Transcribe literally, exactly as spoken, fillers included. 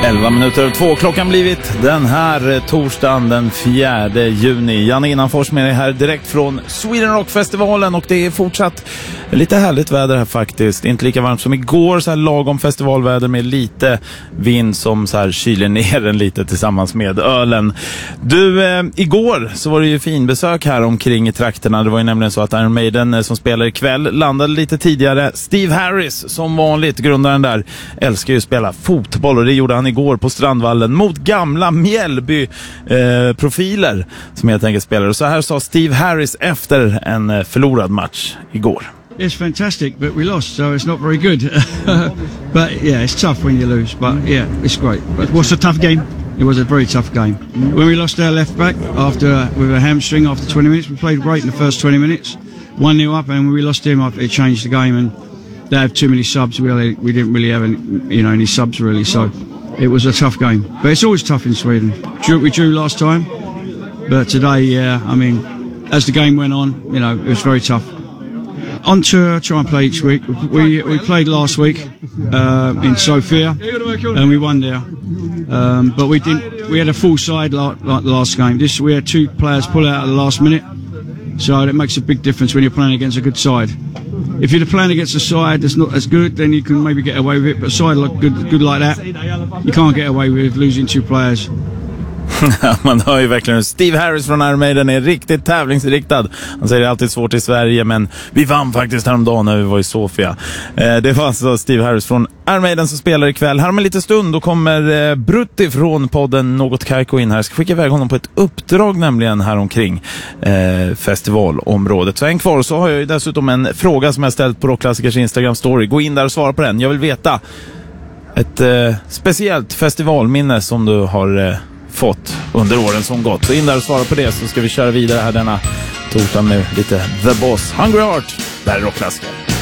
elva minuter över två klockan blivit den här torsdagen den fjärde juni. Janne Innanfors med dig här direkt från Sweden Rock-festivalen, och det är fortsatt lite härligt väder här faktiskt. Inte lika varmt som igår, så här lagom festivalväder med lite vind som så här kyler ner den lite tillsammans med ölen. Du, eh, igår så var det ju fin besök här omkring i trakterna. Det var ju nämligen så att Iron Maiden eh, som spelar ikväll landade lite tidigare. Steve Harris, som vanligt, grundaren där, älskar ju att spela fotboll, och det gjorde han igår på Strandvallen mot gamla Mjällby-profiler eh, som helt enkelt spelar. Och så här sa Steve Harris efter en eh, förlorad match igår. It's fantastic, but we lost, so it's not very good. But yeah, it's tough when you lose, but yeah, it's great. But it was a tough game. It was a very tough game. When we lost our left back after uh, with a hamstring after twenty minutes, we played great in the first twenty minutes. one nil up, and when we lost him, it changed the game, and they have too many subs. We really, we didn't really have any, you know, any subs really, so it was a tough game. But it's always tough in Sweden. We drew last time, but today, yeah, I mean, as the game went on, you know, it was very tough. On to try and play each week. We we played last week uh, in Sofia, and we won there. Um, but we didn't. We had a full side like, like the last game. This we had two players pull out at the last minute, so it makes a big difference when you're playing against a good side. If you're playing against a side that's not as good, then you can maybe get away with it. But a side like good, good like that, you can't get away with losing two players. Man hör ju verkligen Steve Harris från Iron Maiden är riktigt tävlingsinriktad. Han säger det är alltid svårt i Sverige, men vi vann faktiskt häromdagen när vi var i Sofia. eh, Det var alltså Steve Harris från Iron Maiden som spelar ikväll. Här om en liten stund då kommer eh, Brutti från podden Något Kaiko in här. Jag ska skicka iväg honom på ett uppdrag nämligen här omkring eh, festivalområdet. Så en kvar, så har jag ju dessutom en fråga som jag ställt på Rockklassikers Instagram story. Gå in där och svara på den. Jag vill veta ett eh, speciellt festivalminne som du har eh, fått under åren som gått. Så in där och svara på det, så ska vi köra vidare här denna torsdag med lite The Boss, Hungry Heart. Där är Rockklassiker.